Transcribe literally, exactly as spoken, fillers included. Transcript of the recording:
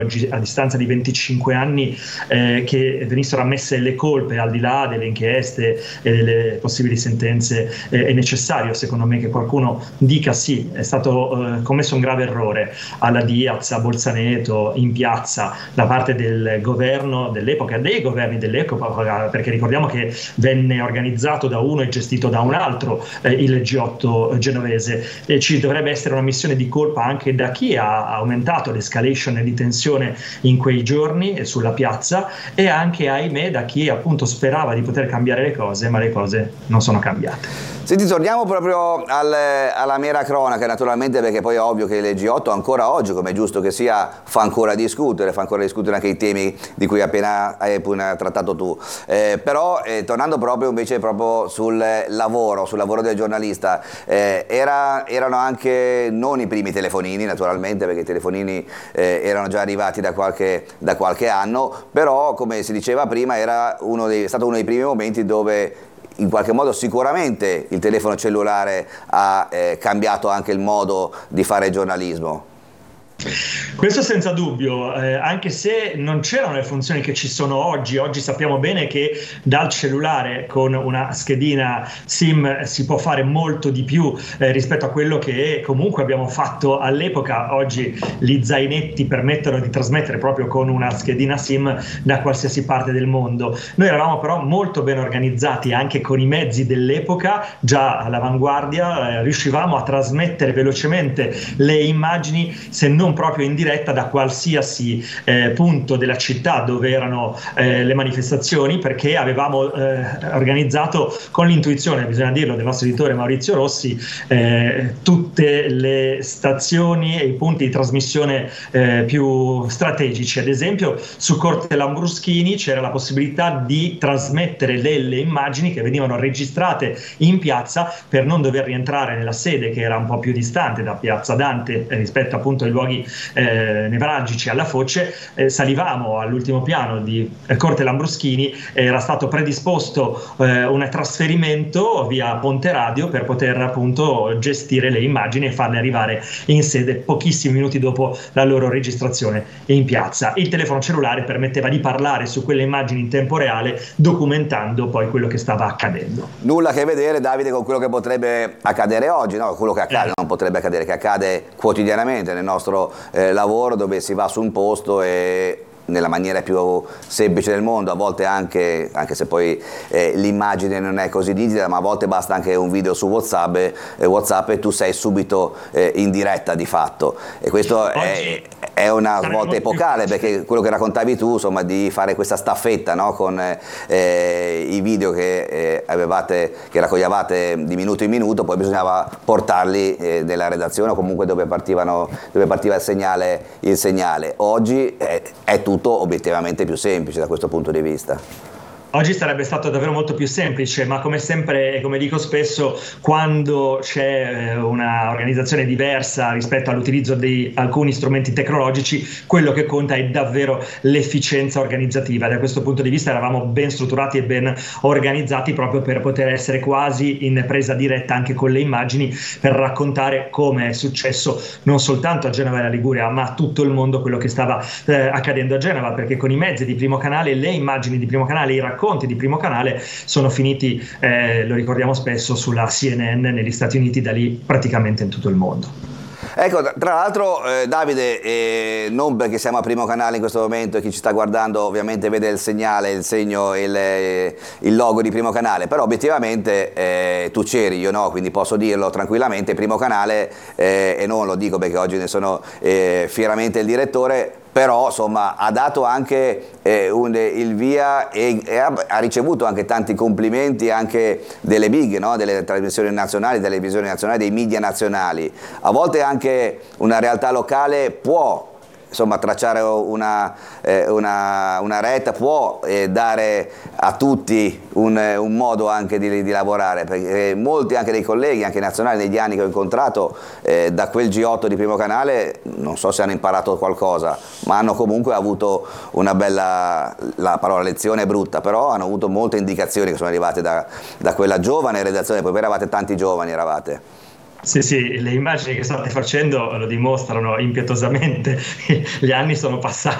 oggi a distanza di venticinque anni eh, che venissero ammesse le colpe al di là delle inchieste e delle possibili sentenze. Eh, è necessario secondo me che qualcuno dica sì, è stato eh, commesso un grave errore alla Diaz, a Bolzaneto, in piazza da parte del governo dell'epoca, dei governi dell'epoca, perché ricordiamo che venne organizzato da uno e gestito da un altro eh, il G otto genovese, e ci dovrebbe essere una missione di colpa anche da chi ha aumentato l'escalation di tensione in quei giorni sulla piazza, e anche, ahimè, da chi appunto sperava di poter cambiare le cose, ma le cose non sono cambiate. Senti, torniamo proprio al, alla mera cronaca, naturalmente, perché poi è ovvio che il G otto ancora oggi, come è giusto che sia, fa ancora discutere, fa ancora discutere anche i temi di cui appena hai appena trattato tu. Eh, però eh, tornando proprio invece proprio sul lavoro, sul lavoro del giornalista, eh, era, erano anche non i primi telefonini, naturalmente, perché i telefonini eh, erano già arrivati da qualche, da qualche anno, però come si diceva prima era uno dei, è stato uno dei primi momenti dove in qualche modo sicuramente il telefono cellulare ha eh, cambiato anche il modo di fare giornalismo. Questo senza dubbio, eh, anche se non c'erano le funzioni che ci sono oggi. Oggi sappiamo bene che dal cellulare con una schedina SIM si può fare molto di più eh, rispetto a quello che comunque abbiamo fatto all'epoca. Oggi gli zainetti permettono di trasmettere proprio con una schedina SIM da qualsiasi parte del mondo. Noi eravamo però molto ben organizzati anche con i mezzi dell'epoca, già all'avanguardia, eh, riuscivamo a trasmettere velocemente le immagini, se non proprio in diretta, da qualsiasi eh, punto della città dove erano eh, le manifestazioni, perché avevamo eh, organizzato con l'intuizione, bisogna dirlo, del nostro editore Maurizio Rossi, eh, tutte le stazioni e i punti di trasmissione eh, più strategici. Ad esempio su Corte Lambruschini c'era la possibilità di trasmettere delle immagini che venivano registrate in piazza per non dover rientrare nella sede, che era un po' più distante da Piazza Dante eh, rispetto appunto ai luoghi Eh, nevralgici alla Foce. Eh, salivamo all'ultimo piano di eh, Corte Lambruschini, era stato predisposto eh, un trasferimento via Ponte Radio per poter appunto gestire le immagini e farle arrivare in sede pochissimi minuti dopo la loro registrazione in piazza. Il telefono cellulare permetteva di parlare su quelle immagini in tempo reale, documentando poi quello che stava accadendo. Nulla a che vedere, Davide, con quello che potrebbe accadere oggi, no? Quello che accade eh. non potrebbe accadere, che accade quotidianamente nel nostro Eh, lavoro, dove si va su un posto e nella maniera più semplice del mondo, a volte anche, anche se poi eh, l'immagine non è così nitida, ma a volte basta anche un video su WhatsApp, eh, WhatsApp e tu sei subito eh, in diretta di fatto, e questo è, è una svolta epocale, perché quello che raccontavi tu, insomma, di fare questa staffetta, no? Con eh, i video che eh, avevate, che raccoglievate di minuto in minuto, poi bisognava portarli eh, nella redazione o comunque dove partivano, dove partiva il segnale, il segnale. Oggi è, è tutto obiettivamente più semplice da questo punto di vista. Oggi sarebbe stato davvero molto più semplice, ma come sempre e come dico spesso, quando c'è una organizzazione diversa rispetto all'utilizzo di alcuni strumenti tecnologici, quello che conta è davvero l'efficienza organizzativa. Da questo punto di vista eravamo ben strutturati e ben organizzati proprio per poter essere quasi in presa diretta anche con le immagini, per raccontare come è successo non soltanto a Genova e alla Liguria, ma a tutto il mondo quello che stava eh, accadendo a Genova, perché con i mezzi di Primo Canale, le immagini di Primo Canale, i racconti Conti di Primo Canale sono finiti, eh, lo ricordiamo spesso, sulla C N N negli Stati Uniti, da lì praticamente in tutto il mondo. Ecco, tra l'altro eh, Davide, eh, non perché siamo a Primo Canale in questo momento e chi ci sta guardando ovviamente vede il segnale, il segno, il, eh, il logo di Primo Canale, però obiettivamente eh, tu c'eri, io no, quindi posso dirlo tranquillamente, Primo Canale, eh, e non lo dico perché oggi ne sono eh, fieramente il direttore, però insomma ha dato anche eh, un, il via e, e ha, ha ricevuto anche tanti complimenti anche delle big, no? Delle trasmissioni nazionali, delle televisioni nazionali, dei media nazionali. A volte anche una realtà locale può insomma tracciare una, eh, una, una retta, può eh, dare a tutti un, un modo anche di, di lavorare, perché molti anche dei colleghi, anche nazionali, negli anni che ho incontrato eh, da quel G otto di Primo Canale, non so se hanno imparato qualcosa, ma hanno comunque avuto una bella, la parola lezione è brutta, però hanno avuto molte indicazioni che sono arrivate da, da quella giovane redazione, poi eravate tanti giovani, eravate. Sì, sì, le immagini che state facendo lo dimostrano impietosamente, gli anni sono passati.